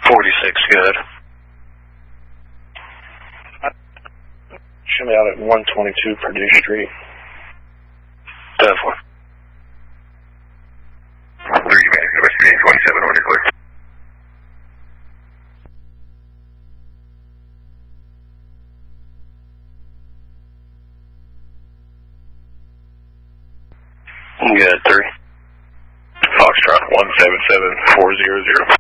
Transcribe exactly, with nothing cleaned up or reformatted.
forty-six, good. Show me out at one twenty-two Purdue Street. Definitely. three, man, West Virginia twenty-seven, on your clear. Good, three. Foxtrot one seven seven four zero zero.